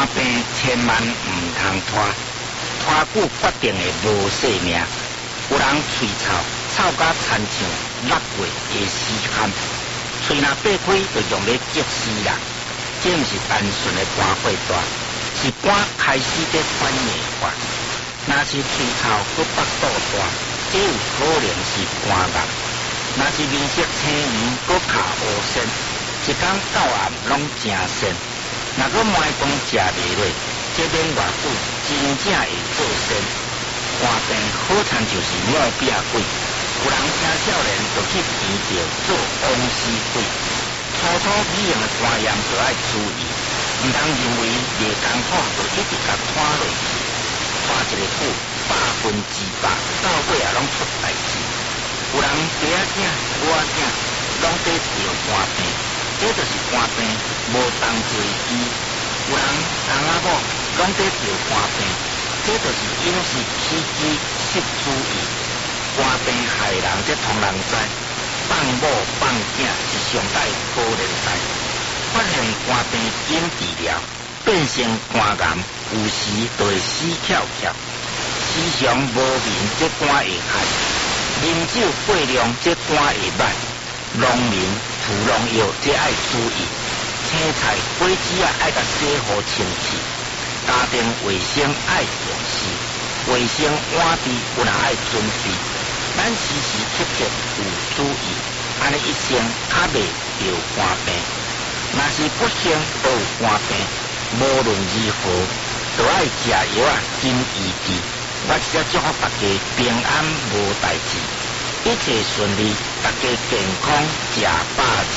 寒病千万唔通拖，拖久决定会无性命。有人喙臭，臭甲亲像6月的时间，喙若擘开就用要急死人。这毋是单纯的肝火大，是肝开始在反应法。若是喙臭佮腹肚大，这有可能是肝癌。若是面色青黄佮脚乌线，一天到暗拢真鲜。若佮莫讲食袂落，这免偌久，真正会做仙。肝病好惨就是尿壁鬼，有人听少年就去医着做王尸鬼。粗粗体型的肝炎就要注意，唔通认为袂艰苦就一直甲拖落去，拖一个久100%到尾也拢出代志。有人爹仔囝、母仔囝拢在得肝病，这就是肝病无当做医。有人翁仔某拢在得肝病，这就是饮食起居失注意。肝病害人，这通人知。放某放囝是上大可怜代。发现肝病经治疗变成肝癌，有时就会死翘翘。时常无眠，这肝会害；啉酒过量，这肝会歹。农民服农药，这爱注意。青菜、果子啊，爱甲洗好清气。家庭卫生爱重视，卫生碗筷有人爱准备。咱时时刻刻有注意，安尼一生较袂着肝病。若是不幸都有肝病，无论如何都爱食药啊，经医治。我只祝福大家平安无代志，一切顺利，大家健康，食饱。